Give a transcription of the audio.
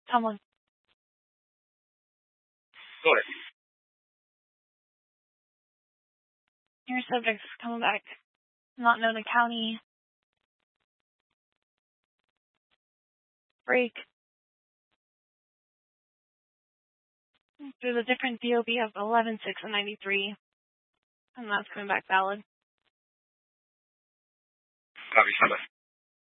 Someone. Go ahead. Your subject's coming back. Not known to county. Break. There's a different DOB of 11-6 and 93. And that's coming back valid. Copy, stand by.